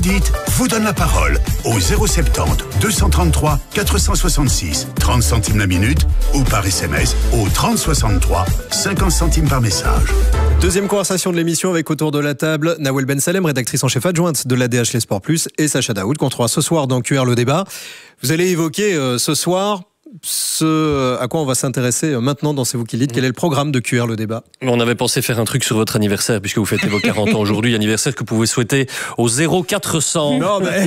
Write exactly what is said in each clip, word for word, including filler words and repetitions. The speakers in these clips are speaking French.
dites vous donne la parole au zéro soixante-dix deux cent trente-trois quatre cent soixante-six, trente centimes la minute, ou par S M S au trente soixante-trois, cinquante centimes par message. Deuxième conversation de l'émission avec autour de la table Nawel Ben Salem, rédactrice en chef adjointe de l'A D H Les Sports Plus, et Sacha Daoud, qu'on trouvera ce soir dans Q R le débat. Vous allez évoquer euh, ce soir ce à quoi on va s'intéresser maintenant dans C'est vous qui le dites. Quel est le programme de Q R le débat? On avait pensé faire un truc sur votre anniversaire, puisque vous fêtez vos quarante ans aujourd'hui, anniversaire que vous pouvez souhaiter au zéro quatre cents. Non mais...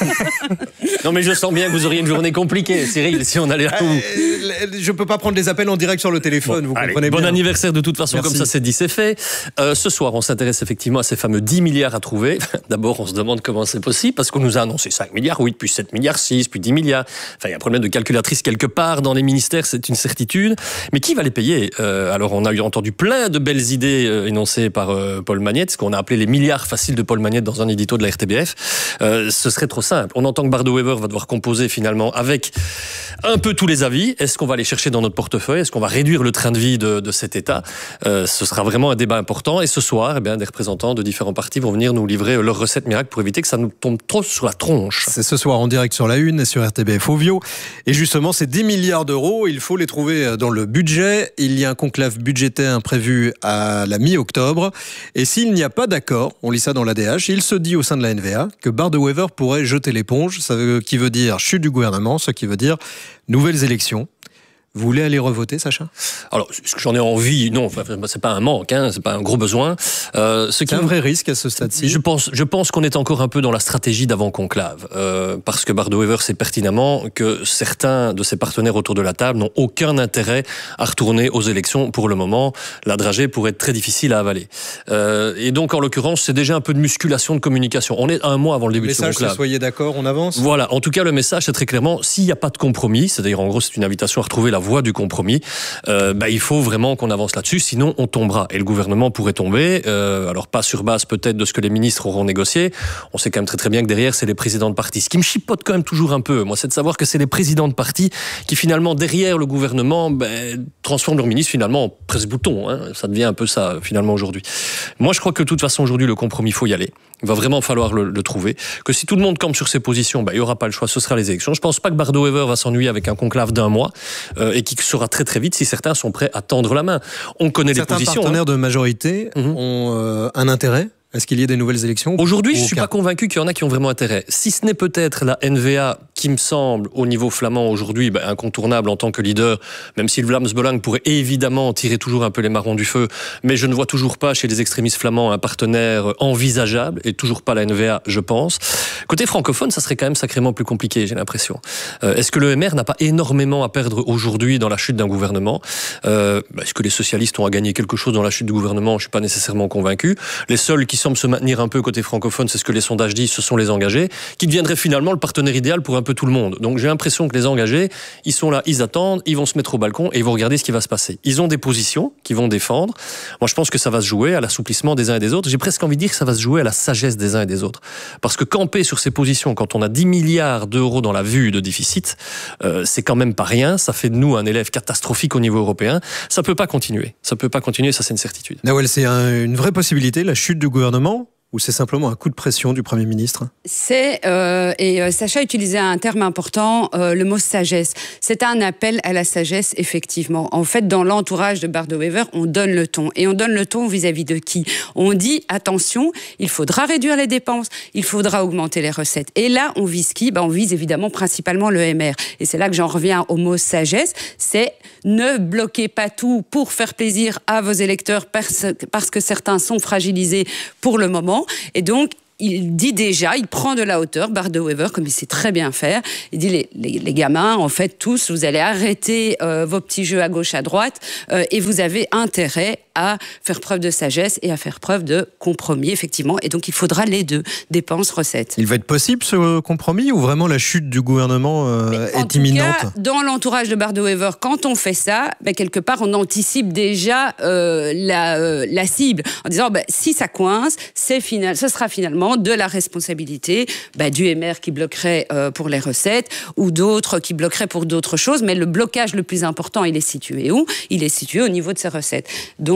non mais je sens bien que vous auriez une journée compliquée, Cyril, si on allait à tout. Euh, je peux pas prendre les appels en direct sur le téléphone, bon, vous allez, comprenez bon bien. Bon anniversaire de toute façon. Merci. Comme ça c'est dit, c'est fait. Euh, ce soir, on s'intéresse effectivement à ces fameux dix milliards à trouver. D'abord, on se demande comment c'est possible, parce qu'on nous a annoncé cinq milliards, oui, puis sept milliards six, puis dix milliards. Enfin, il y a un problème de calculatrice quelque part dans les ministères, c'est une certitude. Mais qui va les payer? euh, Alors, on a eu entendu plein de belles idées euh, énoncées par euh, Paul Magnette, ce qu'on a appelé les milliards faciles de Paul Magnette dans un édito de la R T B F. Euh, ce serait trop simple. On entend que Bardo-Wever va devoir composer finalement avec un peu tous les avis. Est-ce qu'on va les chercher dans notre portefeuille? Est-ce qu'on va réduire le train de vie de, de cet État? euh, Ce sera vraiment un débat important. Et ce soir, eh bien, des représentants de différents partis vont venir nous livrer leurs recettes miracles pour éviter que ça nous tombe trop sur la tronche. C'est ce soir en direct sur la Une et sur R T B F Ovio. Et justement, ces dix milliards d'euros, il faut les trouver dans le budget. Il y a un conclave budgétaire prévu à la mi-octobre. Et s'il n'y a pas d'accord, on lit ça dans l'A D H, il se dit au sein de la N V A que Bardo-Wever pourrait jeter l'éponge, ça veut, qui veut dire chute du gouvernement, ce qui veut dire nouvelles élections. Vous voulez aller revoter, Sacha? Alors, est-ce que j'en ai envie? Non, enfin, c'est pas un manque, hein, c'est pas un gros besoin. Euh, ce c'est qui un vrai risque à ce stade-ci. Je pense, je pense qu'on est encore un peu dans la stratégie d'avant-conclave, euh, parce que Bardo-Wever sait pertinemment que certains de ses partenaires autour de la table n'ont aucun intérêt à retourner aux élections pour le moment. La dragée pourrait être très difficile à avaler. Euh, et donc, en l'occurrence, c'est déjà un peu de musculation de communication. On est un mois avant le début le de ce conclave. Message, soyez d'accord, on avance. Voilà. En tout cas, le message, c'est très clairement, s'il n'y a pas de compromis, c'est-à-dire en gros, c'est une invitation à retrouver la voie du compromis, euh, bah, il faut vraiment qu'on avance là-dessus, sinon on tombera. Et le gouvernement pourrait tomber, euh, alors pas sur base peut-être de ce que les ministres auront négocié. On sait quand même très très bien que derrière, c'est les présidents de partis. Ce qui me chipote quand même toujours un peu, moi, c'est de savoir que c'est les présidents de partis qui finalement, derrière le gouvernement, ben, transforment leurs ministres finalement en presse-bouton. Hein. Ça devient un peu ça, finalement, aujourd'hui. Moi, je crois que de toute façon, aujourd'hui, le compromis, il faut y aller. Il va vraiment falloir le, le trouver. Que si tout le monde campe sur ses positions, ben, il n'y aura pas le choix, ce sera les élections. Je ne pense pas que Bardo-Wever va s'ennuyer avec un conclave d'un mois euh, et qui sera très très vite si certains sont prêts à tendre la main. On connaît certains les positions. Certains partenaires hein. de majorité mmh. ont euh, un intérêt. Est-ce qu'il y a des nouvelles élections? Aujourd'hui, je ne suis pas convaincu qu'il y en a qui ont vraiment intérêt. Si ce n'est peut-être la N V A qui me semble, au niveau flamand aujourd'hui, ben, incontournable en tant que leader, même si le Vlaams Belang pourrait évidemment tirer toujours un peu les marrons du feu, mais je ne vois toujours pas chez les extrémistes flamands un partenaire envisageable, et toujours pas la N V A, je pense. Côté francophone, ça serait quand même sacrément plus compliqué, j'ai l'impression. Euh, est-ce que le M R n'a pas énormément à perdre aujourd'hui dans la chute d'un gouvernement? euh, Est-ce que les socialistes ont à gagner quelque chose dans la chute du gouvernement? Je ne suis pas nécessairement convaincu. Les seuls qui semblent se maintenir un peu côté francophone, c'est ce que les sondages disent, ce sont les engagés, qui deviendraient finalement le partenaire idéal pour un peu tout le monde. Donc j'ai l'impression que les engagés, ils sont là, ils attendent, ils vont se mettre au balcon et ils vont regarder ce qui va se passer. Ils ont des positions qu'ils vont défendre. Moi, je pense que ça va se jouer à l'assouplissement des uns et des autres. J'ai presque envie de dire que ça va se jouer à la sagesse des uns et des autres. Parce que camper sur ces positions, quand on a dix milliards d'euros dans la vue de déficit, euh, c'est quand même pas rien. Ça fait de nous un élève catastrophique au niveau européen. Ça peut pas continuer. Ça peut pas continuer, ça c'est une certitude. Nawel, c'est un, une vraie possibilité, la chute du gouvernement? Ou c'est simplement un coup de pression du Premier ministre? C'est, euh, et euh, Sacha utilisait un terme important, euh, le mot sagesse. C'est un appel à la sagesse, effectivement. En fait, dans l'entourage de Bardo-Wever, on donne le ton. Et on donne le ton vis-à-vis de qui? On dit, attention, il faudra réduire les dépenses, il faudra augmenter les recettes. Et là, on vise qui? Ben, on vise évidemment principalement le M R. Et c'est là que j'en reviens au mot sagesse. C'est ne bloquez pas tout pour faire plaisir à vos électeurs parce, parce que certains sont fragilisés pour le moment. Et donc, il dit déjà, il prend de la hauteur, Bardo-Wever, comme il sait très bien faire. Il dit, les, les, les gamins, en fait, tous, vous allez arrêter euh, vos petits jeux à gauche, à droite, euh, et vous avez intérêt à faire preuve de sagesse et à faire preuve de compromis, effectivement. Et donc, il faudra les deux, dépenses, recettes. Il va être possible, ce compromis, ou vraiment la chute du gouvernement euh, est tout imminente? Cas, dans l'entourage de Bardo-Wever, quand on fait ça, ben, quelque part, on anticipe déjà euh, la, euh, la cible, en disant, ben, si ça coince, c'est final, ce sera finalement de la responsabilité bah, du M R qui bloquerait euh, pour les recettes ou d'autres qui bloqueraient pour d'autres choses, mais le blocage le plus important, il est situé où? Il est situé au niveau de ces recettes. Donc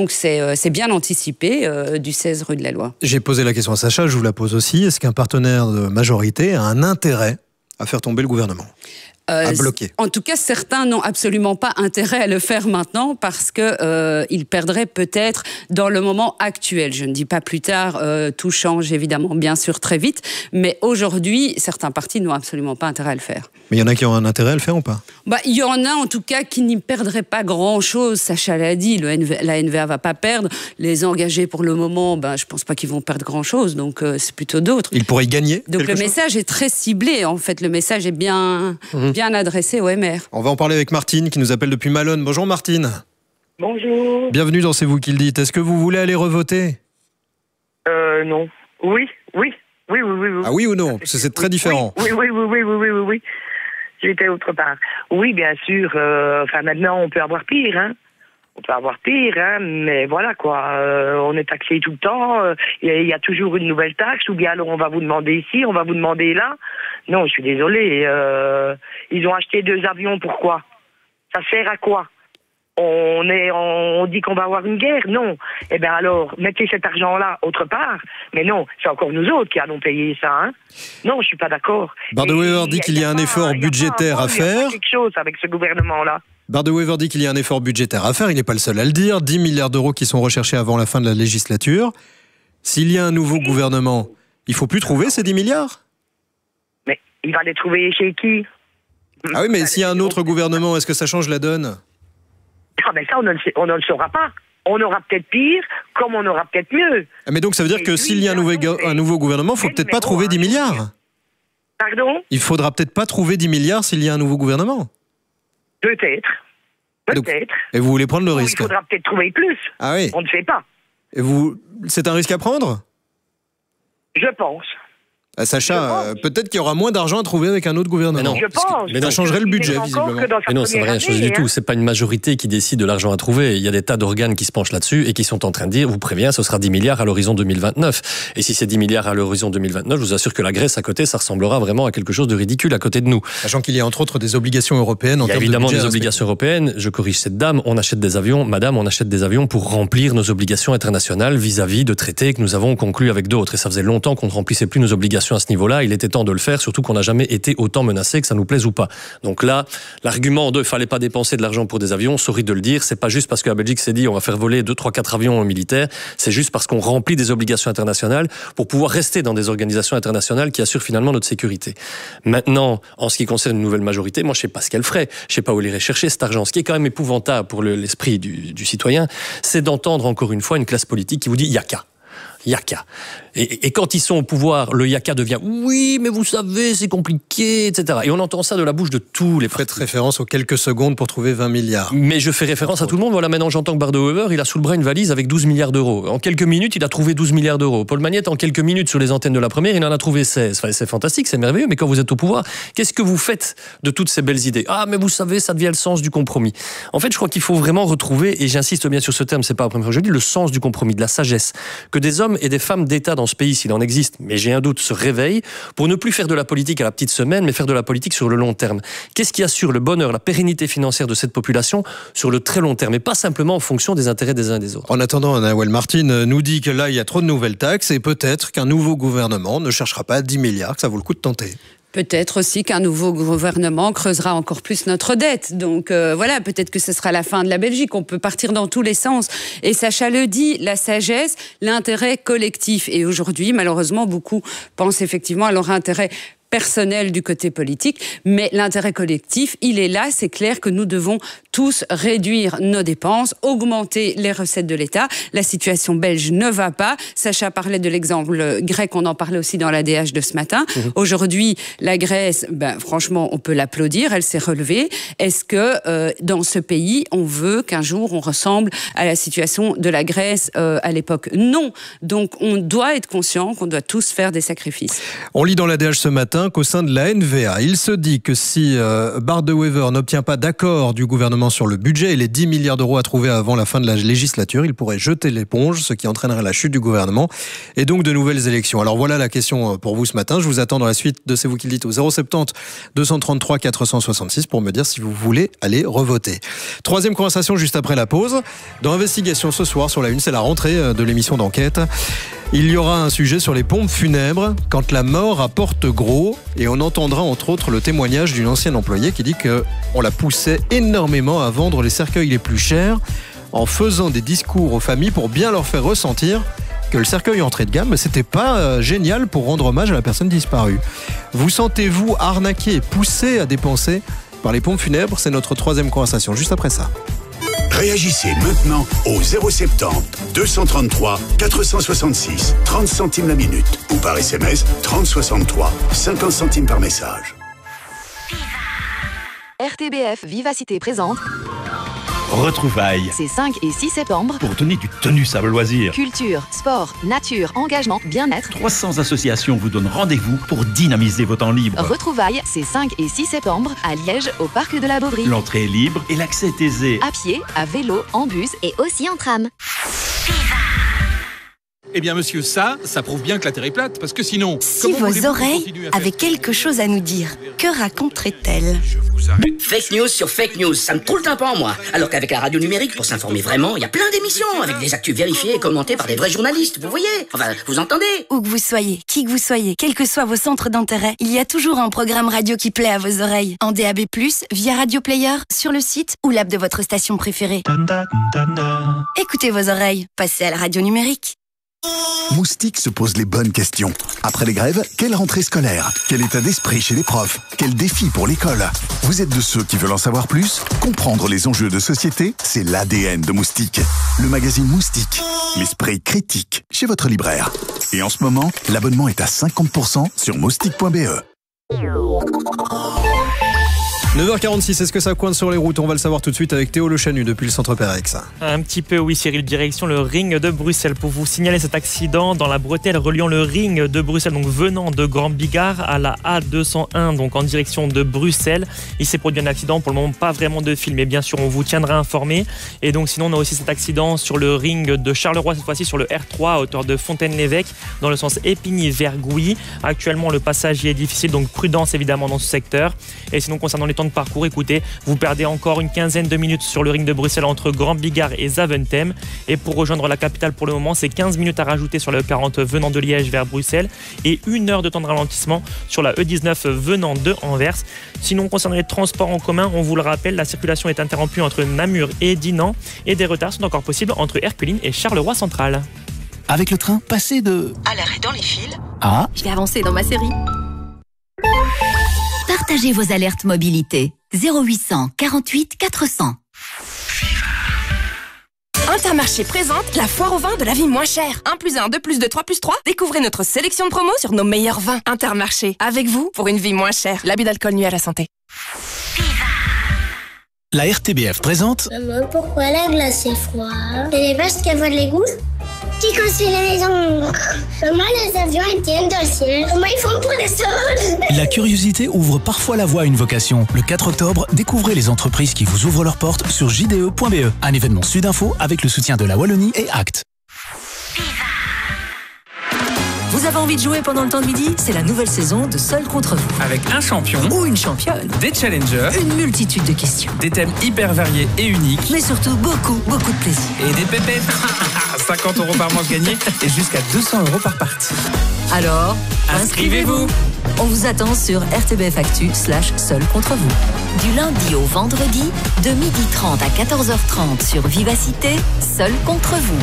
Donc c'est, euh, c'est bien anticipé euh, du seize rue de la Loi. J'ai posé la question à Sacha, je vous la pose aussi. Est-ce qu'un partenaire de majorité a un intérêt à faire tomber le gouvernement ? Euh, à bloquer. En tout cas, certains n'ont absolument pas intérêt à le faire maintenant parce que euh, ils perdraient peut-être dans le moment actuel. Je ne dis pas plus tard, euh, tout change évidemment, bien sûr, très vite. Mais aujourd'hui, certains partis n'ont absolument pas intérêt à le faire. Mais il y en a qui ont un intérêt à le faire ou pas ? Bah, il y en a en tout cas qui n'y perdraient pas grand-chose. Sacha l'a dit, le N V, la N V A va pas perdre. Les engagés pour le moment, bah, je pense pas qu'ils vont perdre grand-chose. Donc euh, c'est plutôt d'autres. Ils pourraient y gagner. Donc le chose message est très ciblé. En fait, le message est bien, mmh. bien adressé au M R. On va en parler avec Martine qui nous appelle depuis Malone. Bonjour Martine. Bonjour. Bienvenue dans C'est vous qui le dites. Est-ce que vous voulez aller revoter ? Euh, non. Oui, oui, oui, oui, oui. oui. Ah oui ou non ? Parce que c'est très différent. Oui, oui, oui, oui, oui, oui, oui, oui. J'étais autre part. Oui, bien sûr. Euh, enfin, maintenant, on peut avoir pire, hein. On peut avoir pire, hein, mais voilà, quoi. Euh, on est taxé tout le temps. Il euh, y, y a toujours une nouvelle taxe. Ou bien alors, on va vous demander ici, on va vous demander là. Non, je suis désolée. Euh, ils ont acheté deux avions, pourquoi ? Ça sert à quoi ? On, est, on dit qu'on va avoir une guerre ? Non. Eh bien alors, mettez cet argent-là autre part. Mais non, c'est encore nous autres qui allons payer ça. Hein. Non, je ne suis pas d'accord. Bardewever dit qu'il y a un effort budgétaire à faire. Il y a quelque chose avec ce gouvernement-là. Bardewever dit qu'il y a un effort budgétaire à faire. Il n'est pas le seul à le dire. dix milliards d'euros qui sont recherchés avant la fin de la législature. S'il y a un nouveau gouvernement, il ne faut plus trouver ces dix milliards ? Mais il va les trouver chez qui ? Ah oui, mais s'il y a un autre gouvernement, est-ce que ça change la donne ? Ah ben ça, on ne, le, on ne le saura pas. On aura peut-être pire, comme on aura peut-être mieux. Ah mais donc ça veut dire que s'il y a un nouveau, un nouveau gouvernement, il ne faut peut-être pas trouver dix milliards. Pardon ? Il faudra peut-être pas trouver dix milliards s'il y a un nouveau gouvernement. Peut-être. Peut-être. Donc, et vous voulez prendre le Ou risque ? Il faudra peut-être trouver plus. Ah oui. On ne sait pas. Et vous, c'est un risque à prendre ? Je pense. Ah, Sacha, euh, peut-être qu'il y aura moins d'argent à trouver avec un autre gouvernement. Mais non, je pense. Mais ça changerait le budget, visiblement. Mais non, ça ne veut rien changer du tout. C'est pas une majorité qui décide de l'argent à trouver. Il y a des tas d'organes qui se penchent là-dessus et qui sont en train de dire, vous préviens, ce sera dix milliards à l'horizon deux mille vingt-neuf. Et si c'est dix milliards à l'horizon deux mille vingt-neuf, je vous assure que la Grèce à côté, ça ressemblera vraiment à quelque chose de ridicule à côté de nous. Sachant qu'il y a entre autres des obligations européennes en termes de budget. Il y a évidemment des obligations européennes. Je corrige cette dame. On achète des avions. Madame, on achète des avions pour remplir nos obligations internationales vis-à-vis de traités que nous avons conclus avec d'autres. Et ça faisait longtemps qu'on ne remplissait plus nos obligations à ce niveau-là. Il était temps de le faire, surtout qu'on n'a jamais été autant menacé, que ça nous plaise ou pas. Donc là, l'argument de « fallait pas dépenser de l'argent pour des avions », sorry de le dire, c'est pas juste parce que la Belgique s'est dit « on va faire voler deux, trois, quatre avions militaires », c'est juste parce qu'on remplit des obligations internationales pour pouvoir rester dans des organisations internationales qui assurent finalement notre sécurité. Maintenant, en ce qui concerne une nouvelle majorité, moi je sais pas ce qu'elle ferait, je sais pas où elle irait chercher cet argent. Ce qui est quand même épouvantable pour le, l'esprit du, du citoyen, c'est d'entendre encore une fois une classe politique qui vous dit « il y a qu'à ». Yaka. Et, et quand ils sont au pouvoir, le yaka devient « oui, mais vous savez, c'est compliqué, et cetera » Et on entend ça de la bouche de tous les partis. Faites référence aux quelques secondes pour trouver vingt milliards. Mais je fais référence à tout le monde. Voilà, maintenant j'entends que Bardewever, il a sous le bras une valise avec douze milliards d'euros. En quelques minutes, il a trouvé douze milliards d'euros. Paul Magnette, en quelques minutes, sur les antennes de la première, il en a trouvé seize. Enfin, c'est fantastique, c'est merveilleux, mais quand vous êtes au pouvoir, qu'est-ce que vous faites de toutes ces belles idées ? Ah, mais vous savez, ça devient le sens du compromis. En fait, je crois qu'il faut vraiment retrouver, et j'insiste bien sur ce terme, c'est pas la première fois que je dis, le sens du compromis, de la sagesse. Que des hommes et des femmes d'État dans ce pays, s'il en existe, mais j'ai un doute, se réveillent pour ne plus faire de la politique à la petite semaine, mais faire de la politique sur le long terme. Qu'est-ce qui assure le bonheur, la pérennité financière de cette population sur le très long terme, et pas simplement en fonction des intérêts des uns et des autres. En attendant, Nawel Martine nous dit que là, il y a trop de nouvelles taxes, et peut-être qu'un nouveau gouvernement ne cherchera pas dix milliards, que ça vaut le coup de tenter. Peut-être aussi qu'un nouveau gouvernement creusera encore plus notre dette. Donc euh, voilà, peut-être que ce sera la fin de la Belgique. On peut partir dans tous les sens. Et Sacha le dit, la sagesse, l'intérêt collectif. Et aujourd'hui, malheureusement, beaucoup pensent effectivement à leur intérêt personnel du côté politique, mais l'intérêt collectif, il est là. C'est clair que nous devons tous réduire nos dépenses, augmenter les recettes de l'État. La situation belge ne va pas. Sacha parlait de l'exemple grec, on en parlait aussi dans l'A D H de ce matin. Mmh. Aujourd'hui, la Grèce, ben, franchement, on peut l'applaudir, elle s'est relevée. Est-ce que euh, dans ce pays, on veut qu'un jour on ressemble à la situation de la Grèce euh, à l'époque ? Non. Donc on doit être conscient qu'on doit tous faire des sacrifices. On lit dans l'A D H ce matin matin qu'au sein de la N V A, il se dit que si euh, Bart De Wever n'obtient pas d'accord du gouvernement sur le budget et les dix milliards d'euros à trouver avant la fin de la législature, il pourrait jeter l'éponge, ce qui entraînerait la chute du gouvernement et donc de nouvelles élections. Alors voilà la question pour vous ce matin. Je vous attends dans la suite de C'est vous qui le dites au zéro sept zéro deux cent trente-trois quatre cent soixante-six pour me dire si vous voulez aller revoter. Troisième conversation juste après la pause. Dans Investigation ce soir sur la une, c'est la rentrée de l'émission d'enquête. Il y aura un sujet sur les pompes funèbres quand la mort apporte gros et on entendra entre autres le témoignage d'une ancienne employée qui dit qu'on la poussait énormément à vendre les cercueils les plus chers en faisant des discours aux familles pour bien leur faire ressentir que le cercueil entrée de gamme, c'était pas génial pour rendre hommage à la personne disparue. Vous sentez-vous arnaqué et poussé à dépenser par les pompes funèbres? C'est notre troisième conversation juste après ça. Réagissez maintenant au zéro sept zéro deux cent trente-trois quatre cent soixante-six, trente centimes la minute ou par S M S trente soixante-trois, cinquante centimes par message. R T B F Vivacité présente Retrouvailles. C'est cinq et six septembre. Pour donner du tonus à vos loisirs. Culture, sport, nature, engagement, bien-être. trois cents associations vous donnent rendez-vous pour dynamiser vos temps libres. Retrouvailles, c'est cinq et six septembre à Liège, au parc de la Beauvrie. L'entrée est libre et l'accès est aisé. À pied, à vélo, en bus et aussi en tram. Eh bien, monsieur, ça, ça prouve bien que la Terre est plate, parce que sinon... Si vos oreilles avaient quelque chose à nous dire, que raconteraient-elles? Fake news sur fake news, ça me troule le tympan, moi. Alors qu'avec la radio numérique, pour s'informer vraiment, il y a plein d'émissions, avec des actus vérifiées et commentées par des vrais journalistes, vous voyez? Enfin, vous entendez? Où que vous soyez, qui que vous soyez, quels que soient vos centres d'intérêt, il y a toujours un programme radio qui plaît à vos oreilles. En D A B plus, via Radio Player, sur le site ou l'app de votre station préférée. Écoutez vos oreilles, passez à la radio numérique. Moustique se pose les bonnes questions. Après les grèves, quelle rentrée scolaire? Quel état d'esprit chez les profs? Quel défi pour l'école? Vous êtes de ceux qui veulent en savoir plus? Comprendre les enjeux de société, c'est l'A D N de Moustique. Le magazine Moustique, l'esprit critique, chez votre libraire. Et en ce moment, l'abonnement est à cinquante pour cent sur moustique point B E. neuf heures quarante-six, est-ce que ça coince sur les routes? On va le savoir tout de suite avec Théo Le Chanu depuis le centre Pérex. Un petit peu, oui, Cyril, direction le ring de Bruxelles pour vous signaler cet accident dans la bretelle reliant le ring de Bruxelles, donc venant de Grand Bigard à la A deux cent un, donc en direction de Bruxelles. Il s'est produit un accident, pour le moment pas vraiment de film, mais bien sûr on vous tiendra informé. Et donc sinon on a aussi cet accident sur le ring de Charleroi, cette fois-ci sur le R trois à hauteur de Fontaine-l'Évêque, dans le sens Épigny vers Gouy. Actuellement le passage y est difficile, donc prudence évidemment dans ce secteur. Et sinon concernant les temps de parcours, écoutez, vous perdez encore une quinzaine de minutes sur le ring de Bruxelles entre Grand Bigard et Zaventem. Et pour rejoindre la capitale pour le moment, c'est quinze minutes à rajouter sur la E quarante venant de Liège vers Bruxelles et une heure de temps de ralentissement sur la E dix-neuf venant de Anvers. Sinon, concernant les transports en commun, on vous le rappelle, la circulation est interrompue entre Namur et Dinan et des retards sont encore possibles entre Herculine et Charleroi Central. Avec le train, passez de... à l'arrêt dans les fils. Ah. Je vais avancer dans ma série. Partagez vos alertes mobilité. zéro huit cent quarante-huit quatre cents. Intermarché présente la foire au vin de la vie moins chère. un plus un, deux plus deux, trois plus trois. Découvrez notre sélection de promos sur nos meilleurs vins. Intermarché, avec vous pour une vie moins chère. L'abus d'alcool nuit à la santé. La R T B F présente... Maman, pourquoi la glace est froide? C'est parce qu'elle voit de l'égout? Qui construit la maison? Comment les avions étiennent dans le ciel? Comment ils font pour descendre? La curiosité ouvre parfois la voie à une vocation. Le quatre octobre, découvrez les entreprises qui vous ouvrent leurs portes sur j d e point b e. Un événement Sudinfo avec le soutien de la Wallonie et Act. Vous avez envie de jouer pendant le temps de midi? C'est la nouvelle saison de Seul contre vous. Avec un champion ou une championne, des challengers, une multitude de questions, des thèmes hyper variés et uniques, mais surtout beaucoup, beaucoup de plaisir. Et des pépettes. cinquante euros par manche gagnée et jusqu'à deux cents euros par partie. Alors, inscrivez-vous. On vous attend sur R T B F Actu slash Seul contre vous. Du lundi au vendredi, de midi trente à quatorze heures trente sur Vivacité, Seul contre vous.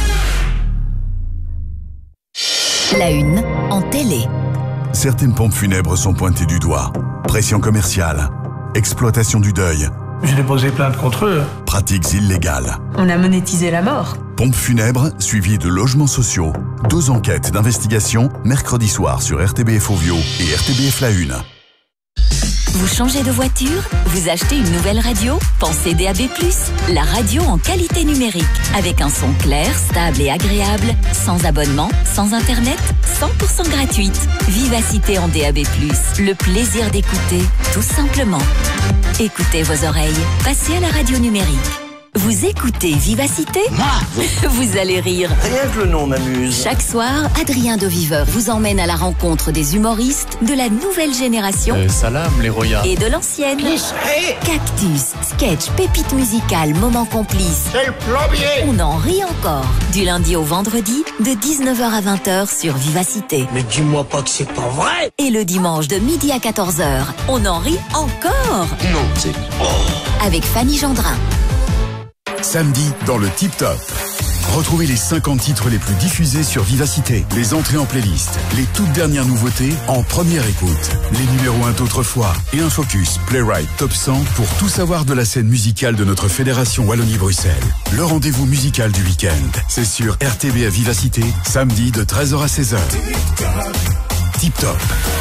La une en télé. Certaines pompes funèbres sont pointées du doigt. Pression commerciale, exploitation du deuil. J'ai déposé plainte contre eux. Pratiques illégales. On a monétisé la mort. Pompes funèbres suivies de logements sociaux. Deux enquêtes d'investigation mercredi soir sur R T B F Ovio et R T B F La Une. Vous changez de voiture? Vous achetez une nouvelle radio? Pensez D A B plus, la radio en qualité numérique, avec un son clair, stable et agréable, sans abonnement, sans internet, cent pour cent gratuite. Vivacité en D A B plus, le plaisir d'écouter, tout simplement. Écoutez vos oreilles, passez à la radio numérique. Vous écoutez Vivacité? Moi? Vous allez rire. Rien que le nom m'amuse. Chaque soir, Adrien de Viveur vous emmène à la rencontre des humoristes de la nouvelle génération Euh, salam, les royas. et de l'ancienne. Hey, Cactus, sketch, pépites musicales, moments complices. c'est le plombier. On en rit encore. Du lundi au vendredi, de dix-neuf heures à vingt heures sur Vivacité. Mais dis-moi pas que c'est pas vrai. Et le dimanche de midi à quatorze heures, on en rit encore. Non, c'est... Avec Fanny Gendrin. Samedi, dans le Tip Top. Retrouvez les cinquante titres les plus diffusés sur Vivacité, les entrées en playlist, les toutes dernières nouveautés en première écoute, les numéros un d'autrefois et un focus Playwright Top cent pour tout savoir de la scène musicale de notre fédération Wallonie-Bruxelles. Le rendez-vous musical du week-end, c'est sur R T B à Vivacité, samedi de treize heures à seize heures. Tip Top.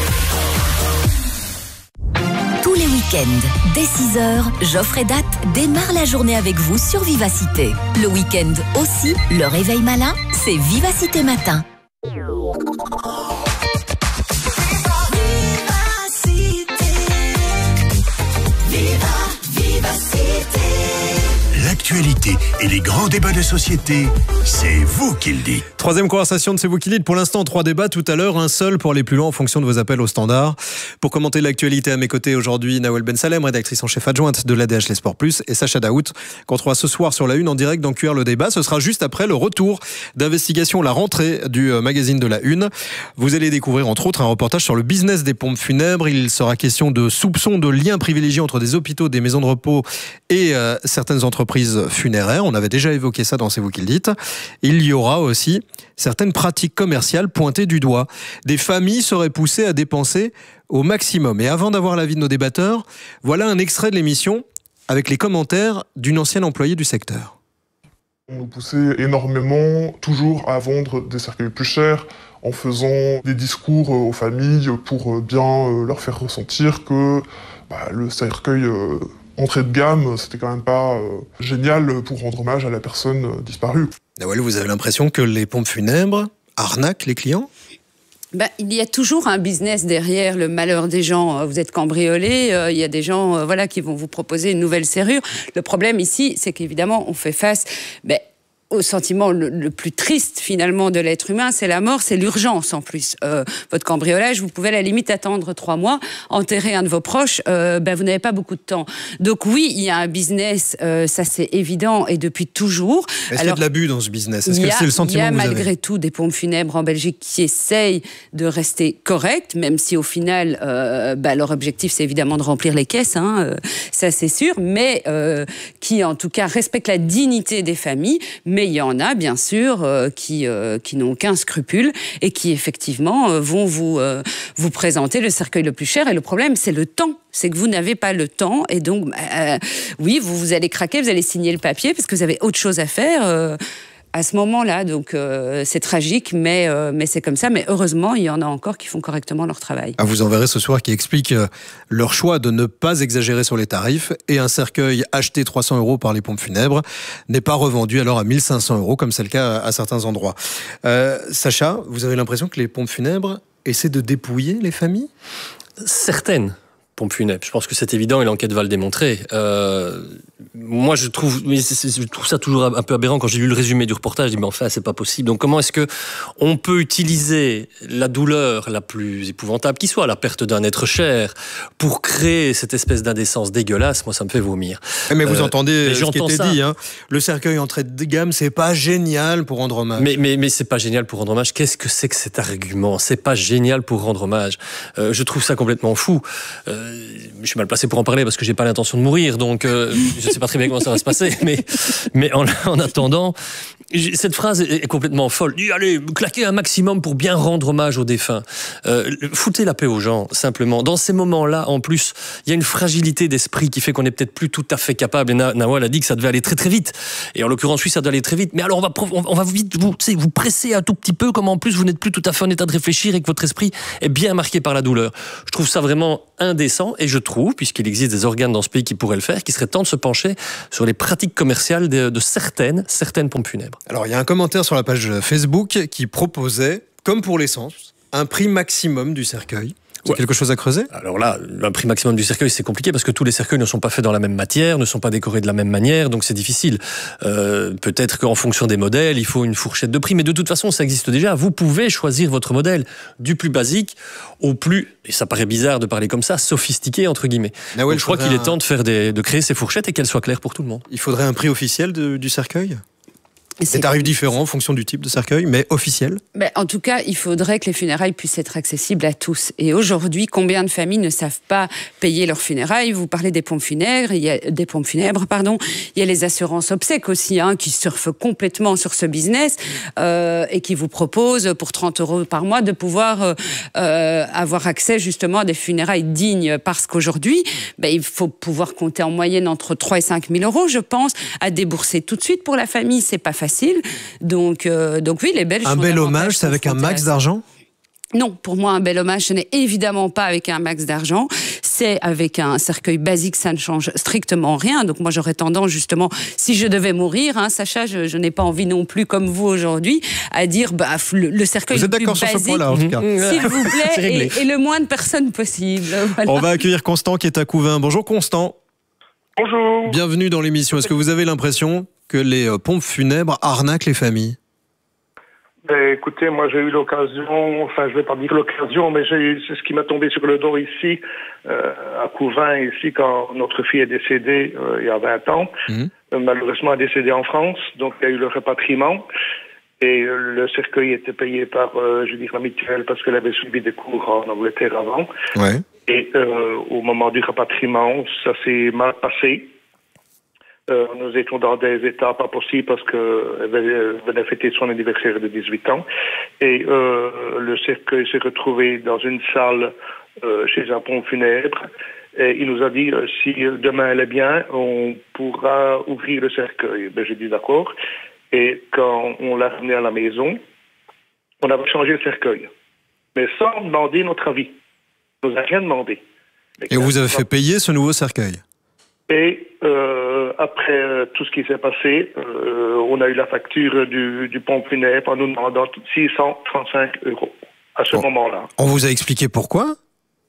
Tous les week-ends, dès six heures, Geoffrey Date démarre la journée avec vous sur Vivacité. Le week-end aussi, le réveil malin, c'est Vivacité Matin. L'actualité et les grands débats de société, c'est vous qui le dites. Troisième conversation de C'est vous qui le dites. Pour l'instant, trois débats. Tout à l'heure, un seul pour aller plus loin en fonction de vos appels au standard. Pour commenter l'actualité à mes côtés aujourd'hui, Nawel Ben Salem, rédactrice en chef adjointe de l'A D H Les Sports Plus, et Sacha Daout, qu'on trouvera ce soir sur la Une en direct dans Q R le débat. Ce sera juste après le retour d'investigation, la rentrée du magazine de la Une. Vous allez découvrir entre autres un reportage sur le business des pompes funèbres. Il sera question de soupçons de liens privilégiés entre des hôpitaux, des maisons de repos et euh, certaines entreprises funéraires. On avait déjà évoqué ça dans C'est vous qui le dites. Il y aura aussi certaines pratiques commerciales pointées du doigt. Des familles seraient poussées à dépenser au maximum. Et avant d'avoir l'avis de nos débatteurs, voilà un extrait de l'émission avec les commentaires d'une ancienne employée du secteur. On nous poussait énormément, toujours à vendre des cercueils plus chers, en faisant des discours aux familles pour bien leur faire ressentir que bah, le cercueil euh, entrée de gamme, c'était quand même pas euh, génial pour rendre hommage à la personne euh, disparue. Nawel, vous avez l'impression que les pompes funèbres arnaquent les clients ? Ben, il y a toujours un business derrière le malheur des gens. Vous êtes cambriolés, euh, il y a des gens euh, voilà, qui vont vous proposer une nouvelle serrure. Le problème ici, c'est qu'évidemment, on fait face ben, au sentiment le, le plus triste finalement de l'être humain, c'est la mort, c'est l'urgence en plus. Euh, votre cambriolage, vous pouvez à la limite attendre trois mois, enterrer un de vos proches, euh, ben, vous n'avez pas beaucoup de temps. Donc oui, il y a un business, euh, ça c'est évident et depuis toujours. Est-ce qu'il y a de l'abus dans ce business ? Est-ce que c'est le sentiment que vous avez ? Il y a malgré tout des pompes funèbres en Belgique qui essayent de rester correctes, même si au final, euh, ben, leur objectif c'est évidemment de remplir les caisses, hein, euh, ça c'est sûr, mais euh, qui en tout cas respectent la dignité des familles. Mais il y en a, bien sûr, euh, qui, euh, qui n'ont aucun scrupule et qui, effectivement, euh, vont vous, euh, vous présenter le cercueil le plus cher. Et le problème, c'est le temps. C'est que vous n'avez pas le temps. Et donc, euh, oui, vous, vous allez craquer, vous allez signer le papier parce que vous avez autre chose à faire euh, à ce moment-là. Donc, euh, c'est tragique, mais, euh, mais c'est comme ça. Mais heureusement, il y en a encore qui font correctement leur travail. Ah, vous en verrez ce soir qui expliquent leur choix de ne pas exagérer sur les tarifs. Et un cercueil acheté trois cents euros par les pompes funèbres n'est pas revendu alors à mille cinq cents euros, comme c'est le cas à certains endroits. Euh, Sacha, vous avez l'impression que les pompes funèbres essaient de dépouiller les familles ? Certaines pompes funèbres. Je pense que c'est évident et l'enquête va le démontrer. Euh, moi, je trouve, mais c'est, c'est, je trouve ça toujours un peu aberrant. Quand j'ai lu le résumé du reportage, je dis mais enfin, c'est pas possible. Donc, comment est-ce que on peut utiliser la douleur la plus épouvantable qui soit, la perte d'un être cher, pour créer cette espèce d'indécence dégueulasse ? Moi, ça me fait vomir. Mais vous euh, entendez mais ce qui était ça. dit, hein. Le cercueil entrée de gamme, c'est pas génial pour rendre hommage. Mais, mais, mais c'est pas génial pour rendre hommage. Qu'est-ce que c'est que cet argument ? C'est pas génial pour rendre hommage. Euh, je trouve ça complètement fou. Euh, je suis mal placé pour en parler parce que j'ai pas l'intention de mourir, donc euh, je sais pas très bien comment ça va se passer, mais, mais en, en attendant, Cette phrase est complètement folle. Dis, allez, claquez un maximum pour bien rendre hommage aux défunts. Euh, foutez la paix aux gens, simplement. Dans ces moments-là, en plus, il y a une fragilité d'esprit qui fait qu'on n'est peut-être plus tout à fait capable. Et Nawal a dit que ça devait aller très très vite. Et en l'occurrence, oui, ça doit aller très vite. Mais alors, on va, on va vite vous, vous presser un tout petit peu, comme en plus, vous n'êtes plus tout à fait en état de réfléchir et que votre esprit est bien marqué par la douleur. Je trouve ça vraiment indécent. Et je trouve, puisqu'il existe des organes dans ce pays qui pourraient le faire, qu'il serait temps de se pencher sur les pratiques commerciales de, de certaines, certaines pompes funèbres. Alors, il y a un commentaire sur la page Facebook qui proposait, comme pour l'essence, un prix maximum du cercueil. C'est ouais. quelque chose à creuser ? Alors là, un prix maximum du cercueil, c'est compliqué parce que tous les cercueils ne sont pas faits dans la même matière, ne sont pas décorés de la même manière, donc c'est difficile. Euh, peut-être qu'en fonction des modèles, il faut une fourchette de prix, mais de toute façon, ça existe déjà. Vous pouvez choisir votre modèle du plus basique au plus, et ça paraît bizarre de parler comme ça, sophistiqué, entre guillemets. Ah ouais, donc je crois qu'il un... est temps de, faire des, de créer ces fourchettes et qu'elles soient claires pour tout le monde. Il faudrait un prix officiel de, du cercueil ? Des tarifs différents en fonction du type de cercueil, mais officiel. Ben, en tout cas, il faudrait que les funérailles puissent être accessibles à tous. Et aujourd'hui, combien de familles ne savent pas payer leurs funérailles ? Vous parlez des pompes funèbres, il y a des pompes funèbres, pardon. Il y a les assurances obsèques aussi, hein, qui surfent complètement sur ce business euh, et qui vous proposent pour trente euros par mois de pouvoir euh, euh, avoir accès justement à des funérailles dignes. Parce qu'aujourd'hui, ben, il faut pouvoir compter en moyenne entre trois et cinq mille euros, je pense, à débourser tout de suite pour la famille. C'est pas facile. Facile. Donc, euh, donc oui, les Belges. Un bel hommage, c'est avec un max d'argent ? Non, pour moi, un bel hommage, ce n'est évidemment pas avec un max d'argent. C'est avec un cercueil basique, ça ne change strictement rien. Donc moi, j'aurais tendance, justement, si je devais mourir, hein, Sacha, je, je n'ai pas envie non plus, comme vous aujourd'hui, à dire bah, le, le cercueil le plus basique, sur ce point-là, en tout cas. S'il vous plaît, et, et le moins de personnes possible. Voilà. On va accueillir Constant qui est à Couvain. Bonjour Constant. Bonjour. Bienvenue dans l'émission. Est-ce que vous avez l'impression que les pompes funèbres arnaquent les familles ? Ben, écoutez, moi j'ai eu l'occasion, enfin je vais pas dire l'occasion, mais j'ai, c'est ce qui m'a tombé sur le dos ici, euh, à Couvain, ici, quand notre fille est décédée euh, il y a vingt ans. Mmh. Euh, malheureusement, elle est décédée en France, donc il y a eu le rapatriement. Et euh, le cercueil était payé par, euh, je veux dire, la mutuelle, parce qu'elle avait suivi des cours en Angleterre avant. Ouais. Et euh, au moment du rapatriement, ça s'est mal passé. Euh, nous étions dans des états pas possibles parce qu'elle venait fêter son anniversaire de dix-huit ans. Et euh, le cercueil s'est retrouvé dans une salle euh, chez un pompe funèbre. Et il nous a dit, euh, si demain elle est bien, on pourra ouvrir le cercueil. Ben, j'ai dit d'accord. Et quand on l'a ramené à la maison, on avait changé le cercueil. Mais sans demander notre avis. On nous a rien demandé. Et, Et vous avez fait payer ce nouveau cercueil ? Et euh, après euh, tout ce qui s'est passé, euh, on a eu la facture du, du pompe funèbre en nous demandant six cent trente-cinq euros à ce bon. moment-là. On vous a expliqué pourquoi ?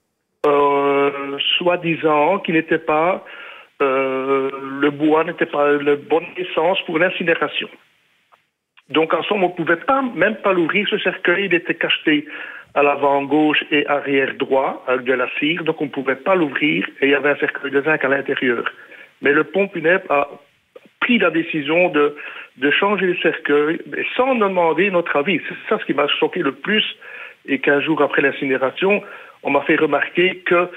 euh, Soi-disant qu'il n'était pas, euh, le bois n'était pas la bonne essence pour l'incinération. Donc en somme, on ne pouvait pas, même pas l'ouvrir, ce cercueil, il était cacheté à l'avant gauche et arrière droit, avec de la cire, donc on ne pouvait pas l'ouvrir, et il y avait un cercueil de zinc à l'intérieur. Mais le pompe funèbre a pris la décision de, de changer le cercueil, mais sans demander notre avis. C'est ça ce qui m'a choqué le plus, et qu'un jour après l'incinération, on m'a fait remarquer que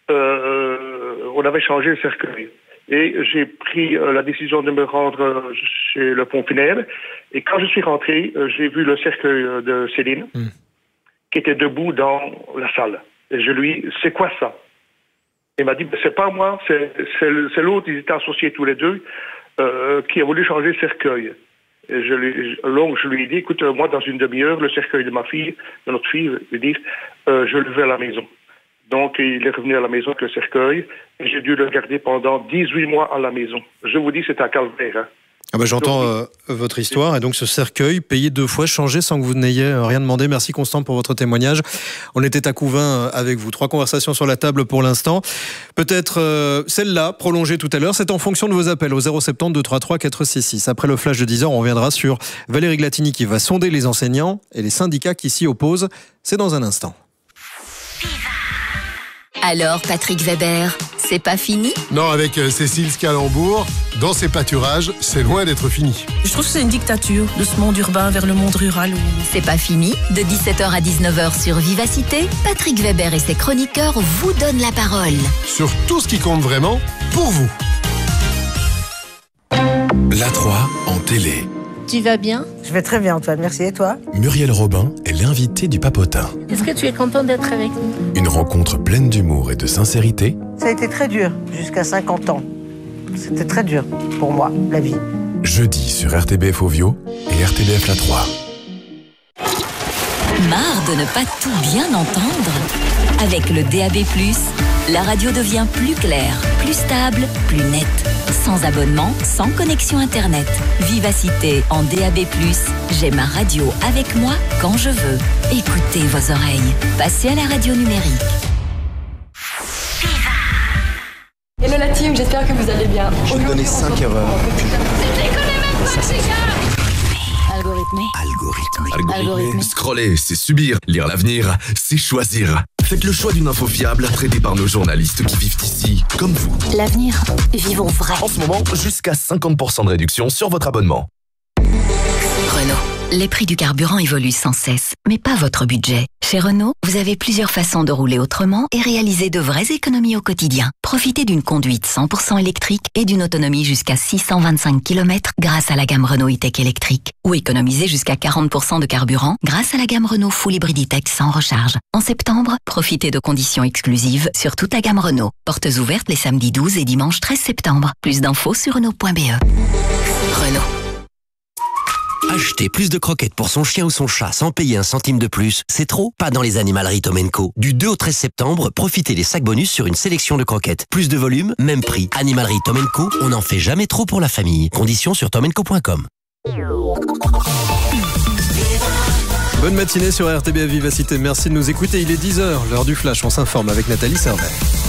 euh, on avait changé le cercueil. Et j'ai pris euh, la décision de me rendre euh, chez le pompe funèbre, et quand je suis rentré, euh, j'ai vu le cercueil euh, de Céline, mmh. qui était debout dans la salle. Et je lui dis, c'est quoi ça ? Il m'a dit, ben, c'est pas moi, c'est, c'est, c'est l'autre, ils étaient associés tous les deux, euh, qui a voulu changer le cercueil. Et je lui, donc je lui ai dit, écoute, moi, dans une demi-heure, le cercueil de ma fille, de notre fille, je lui dis, euh, je le veux à la maison. Donc, il est revenu à la maison avec le cercueil, et j'ai dû le garder pendant dix-huit mois à la maison. Je vous dis, c'est un calvaire, hein. Ah bah j'entends donc, euh, votre histoire, et donc ce cercueil payé deux fois, changé sans que vous n'ayez rien demandé. Merci Constant pour votre témoignage. On était à Couvain avec vous. Trois conversations sur la table pour l'instant. Peut-être euh, celle-là, prolongée tout à l'heure, c'est en fonction de vos appels au zéro sept zéro deux trois trois quatre six six. Après le flash de dix heures, on reviendra sur Valérie Glatini qui va sonder les enseignants et les syndicats qui s'y opposent. C'est dans un instant. Alors, Patrick Weber, c'est pas fini ? Non, avec Cécile Scalambourg, dans ses pâturages, c'est loin d'être fini. Je trouve que c'est une dictature, de ce monde urbain vers le monde rural. Où... C'est pas fini. De dix-sept heures à dix-neuf heures sur Vivacité, Patrick Weber et ses chroniqueurs vous donnent la parole. Sur tout ce qui compte vraiment, pour vous. L'A trois en télé. Tu vas bien? Je vais très bien, Antoine, merci. Et toi? Muriel Robin est l'invitée du Papotin. Est-ce que tu es content d'être avec nous? Une rencontre pleine d'humour et de sincérité. Ça a été très dur, jusqu'à cinquante ans. C'était très dur pour moi, la vie. Jeudi sur R T B F Ovio et R T B F La trois. Marre de ne pas tout bien entendre? Avec le D A B plus, la radio devient plus claire, plus stable, plus nette. Sans abonnement, sans connexion Internet. Vivacité en D A B plus, j'ai ma radio avec moi quand je veux. Écoutez vos oreilles. Passez à la radio numérique. Hello la team, j'espère que vous allez bien. Je vais donner cinq erreurs. Ça, c'est Algorithmé. Algorithmé. Algorithmé. Scroller, c'est subir. Lire l'avenir, c'est choisir. Faites le choix d'une info fiable, traitée par nos journalistes qui vivent ici, comme vous. L'avenir, vivons vrai. En ce moment, jusqu'à cinquante pour cent de réduction sur votre abonnement. Renault. Les prix du carburant évoluent sans cesse, mais pas votre budget. Chez Renault, vous avez plusieurs façons de rouler autrement et réaliser de vraies économies au quotidien. Profitez d'une conduite cent pour cent électrique et d'une autonomie jusqu'à six cent vingt-cinq kilomètres grâce à la gamme Renault E-Tech électrique. Ou économisez jusqu'à quarante pour cent de carburant grâce à la gamme Renault Full Hybrid E-Tech sans recharge. En septembre, profitez de conditions exclusives sur toute la gamme Renault. Portes ouvertes les samedis douze et dimanche treize septembre. Plus d'infos sur Renault point B E. Renault. Acheter plus de croquettes pour son chien ou son chat sans payer un centime de plus, c'est trop? Pas dans les animaleries Tom and Co. Du deux au treize septembre, profitez des sacs bonus sur une sélection de croquettes. Plus de volume, même prix. Animalerie Tom and Co, on n'en fait jamais trop pour la famille. Conditions sur tom and co point com. Bonne matinée sur R T B F Vivacité. Merci de nous écouter. Il est dix heures, l'heure du flash. On s'informe avec Nathalie Servet.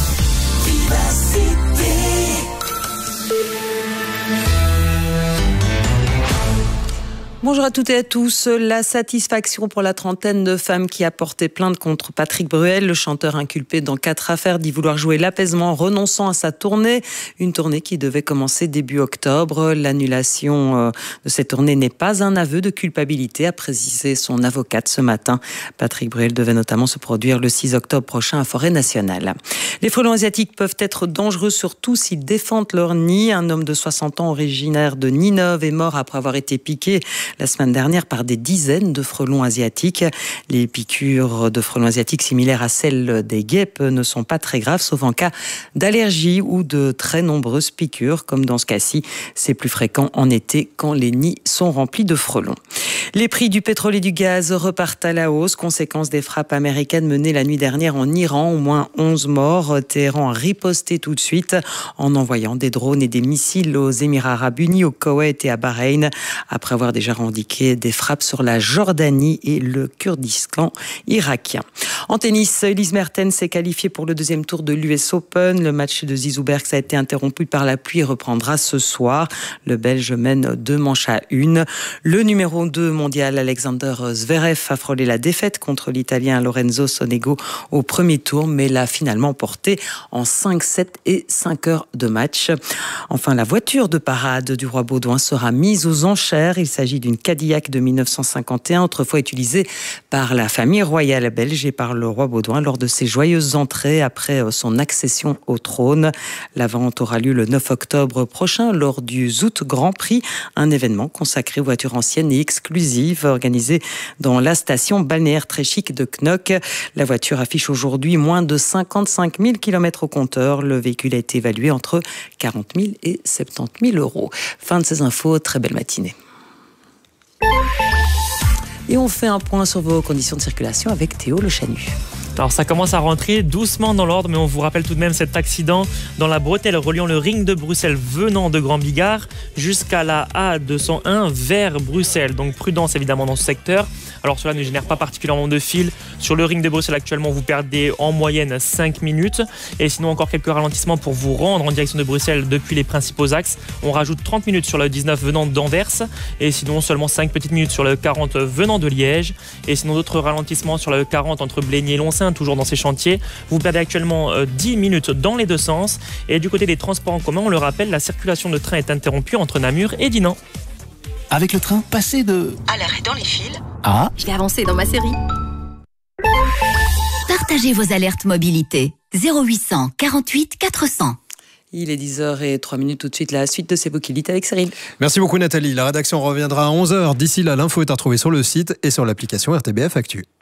Bonjour à toutes et à tous. La satisfaction pour la trentaine de femmes qui a porté plainte contre Patrick Bruel, le chanteur inculpé dans quatre affaires d'y vouloir jouer l'apaisement, renonçant à sa tournée. Une tournée qui devait commencer début octobre. L'annulation de cette tournée n'est pas un aveu de culpabilité, a précisé son avocate ce matin. Patrick Bruel devait notamment se produire le six octobre prochain à Forêt Nationale. Les frelons asiatiques peuvent être dangereux, surtout s'ils défendent leur nid. Un homme de soixante ans originaire de Ninove est mort après avoir été piqué la semaine dernière par des dizaines de frelons asiatiques. Les piqûres de frelons asiatiques similaires à celles des guêpes ne sont pas très graves, sauf en cas d'allergie ou de très nombreuses piqûres, comme dans ce cas-ci. C'est plus fréquent en été quand les nids sont remplis de frelons. Les prix du pétrole et du gaz repartent à la hausse, conséquence des frappes américaines menées la nuit dernière en Iran, au moins onze morts. Téhéran a riposté tout de suite en envoyant des drones et des missiles aux Émirats arabes unis, au Koweït et à Bahreïn, après avoir déjà rendiqué des frappes sur la Jordanie et le Kurdistan irakien. En tennis, Elise Mertens s'est qualifiée pour le deuxième tour de l'U S Open. Le match de Zizou Bergs a été interrompu par la pluie et reprendra ce soir. Le Belge mène deux manches à une. Le numéro deux mondial Alexander Zverev a frôlé la défaite contre l'Italien Lorenzo Sonego au premier tour, mais l'a finalement porté en cinq sept et cinq heures de match. Enfin, la voiture de parade du roi Baudouin sera mise aux enchères. Il s'agit d'une Cadillac de mille neuf cent cinquante et un, autrefois utilisée par la famille royale belge et par le roi Baudouin lors de ses joyeuses entrées après son accession au trône. La vente aura lieu le neuf octobre prochain lors du Zout Grand Prix, un événement consacré aux voitures anciennes et exclusives organisé dans la station balnéaire très chic de Knock. La voiture affiche aujourd'hui moins de cinquante-cinq mille kilomètres au compteur. Le véhicule a été évalué entre quarante mille et soixante-dix mille euros. Fin de ces infos, très belle matinée. Et on fait un point sur vos conditions de circulation avec Théo Le Chanu. Alors ça commence à rentrer doucement dans l'ordre, mais on vous rappelle tout de même cet accident dans la bretelle reliant le ring de Bruxelles venant de Grand Bigard jusqu'à la A deux cent un vers Bruxelles. Donc prudence évidemment dans ce secteur. Alors cela ne génère pas particulièrement de fil. Sur le ring de Bruxelles actuellement, vous perdez en moyenne cinq minutes. Et sinon encore quelques ralentissements pour vous rendre en direction de Bruxelles depuis les principaux axes. On rajoute trente minutes sur le dix-neuf venant d'Anvers. Et sinon seulement cinq petites minutes sur le quarante venant de Liège. Et sinon d'autres ralentissements sur le quarante entre Blény et Loncin, toujours dans ces chantiers. Vous perdez actuellement dix minutes dans les deux sens. Et du côté des transports en commun, on le rappelle, la circulation de train est interrompue entre Namur et Dinan. Avec le train, passez de... à l'arrêt dans les fils. Ah. Je vais avancer dans ma série. Partagez vos alertes mobilité. zéro huit cent quarante-huit quatre cents. Il est dix heures zéro trois tout de suite, la suite de C'est vous qui dites avec Cyril. Merci beaucoup Nathalie. La rédaction reviendra à onze heures. D'ici là, l'info est à retrouver sur le site et sur l'application R T B F Actu.